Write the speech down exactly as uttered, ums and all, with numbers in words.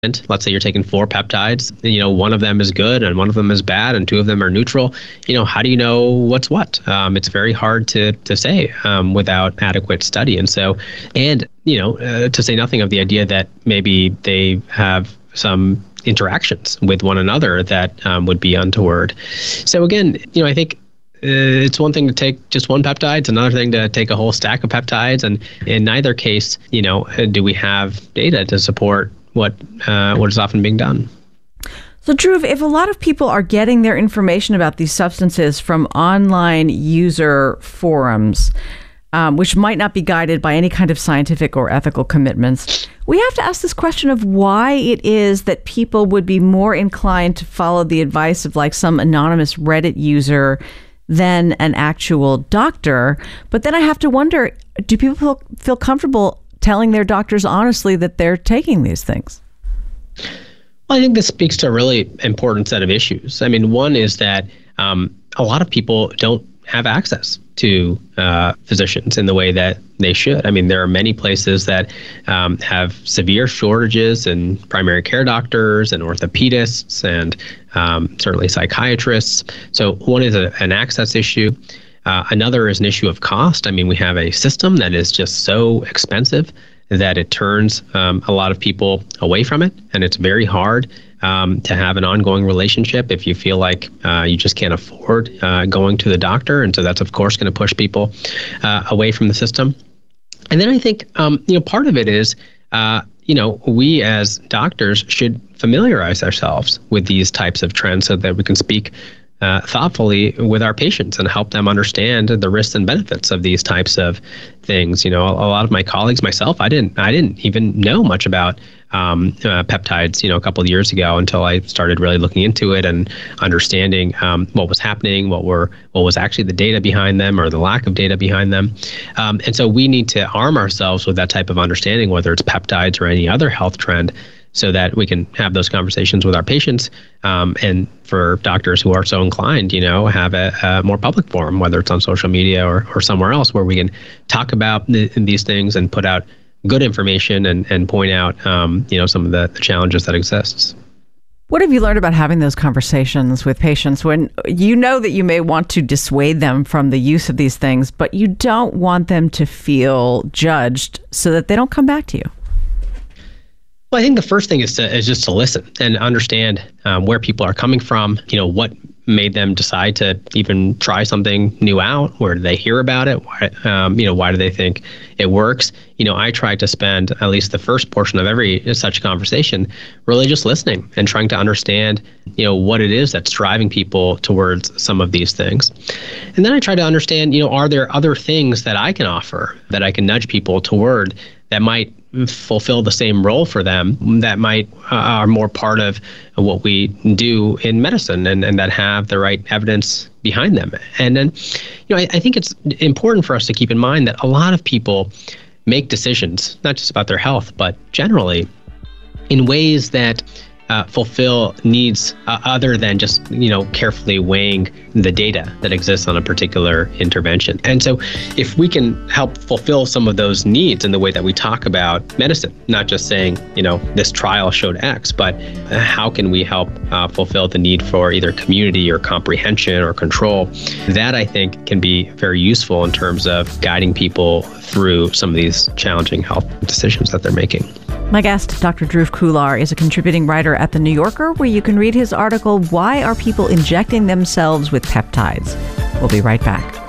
let's say you're taking four peptides, you know, one of them is good and one of them is bad and two of them are neutral. You know, how do you know what's what? Um, it's very hard to to say um, without adequate study. And so, and, you know, uh, to say nothing of the idea that maybe they have some interactions with one another that um, would be untoward. So again, you know, I think Uh, it's one thing to take just one peptide. It's another thing to take a whole stack of peptides. And in neither case, you know, do we have data to support what uh, what is often being done. So, Dhruv, if a lot of people are getting their information about these substances from online user forums, um, which might not be guided by any kind of scientific or ethical commitments, we have to ask this question of why it is that people would be more inclined to follow the advice of like some anonymous Reddit user than an actual doctor. But then I have to wonder, do people feel, feel comfortable telling their doctors honestly that they're taking these things? Well, I think this speaks to a really important set of issues. I mean, one is that um, a lot of people don't have access to uh, physicians in the way that they should. I mean, there are many places that um, have severe shortages in primary care doctors and orthopedists and um, certainly psychiatrists. So one is a, an access issue. Uh, another is an issue of cost. I mean, we have a system that is just so expensive that it turns um, a lot of people away from it. And it's very hard um, to have an ongoing relationship if you feel like uh, you just can't afford uh, going to the doctor. And so that's, of course, going to push people uh, away from the system. And then I think, um, you know, part of it is, uh, you know, we as doctors should familiarize ourselves with these types of trends so that we can speak Uh, thoughtfully with our patients and help them understand the risks and benefits of these types of things. You know, a, a lot of my colleagues, myself, I didn't, I didn't even know much about um, uh, peptides, you know, a couple of years ago until I started really looking into it and understanding um, what was happening, what were, what was actually the data behind them or the lack of data behind them. Um, and so we need to arm ourselves with that type of understanding, whether it's peptides or any other health trend, so that we can have those conversations with our patients, um, and for doctors who are so inclined, you know, have a, a more public forum, whether it's on social media or, or somewhere else, where we can talk about the, these things and put out good information and, and point out, um, you know, some of the, the challenges that exists. What have you learned about having those conversations with patients when you know that you may want to dissuade them from the use of these things, but you don't want them to feel judged so that they don't come back to you? Well, I think the first thing is to is just to listen and understand um, where people are coming from. You know, what made them decide to even try something new out? Where did they hear about it? Why, um, you know, why do they think it works? You know, I try to spend at least the first portion of every such conversation really just listening and trying to understand, you know, what it is that's driving people towards some of these things. And then I try to understand, you know, are there other things that I can offer that I can nudge people toward that might fulfill the same role for them, that might uh, are more part of what we do in medicine and, and that have the right evidence behind them. And then, you know, I, I think it's important for us to keep in mind that a lot of people make decisions, not just about their health, but generally in ways that uh, fulfill needs uh, other than just, you know, carefully weighing the data that exists on a particular intervention. And so if we can help fulfill some of those needs in the way that we talk about medicine, not just saying, you know, this trial showed X, but how can we help uh, fulfill the need for either community or comprehension or control, that I think can be very useful in terms of guiding people through some of these challenging health decisions that they're making. My guest, Doctor Dhruv Khullar, is a contributing writer at The New Yorker, where you can read his article, Why Are People Injecting Themselves with Peptides? We'll be right back.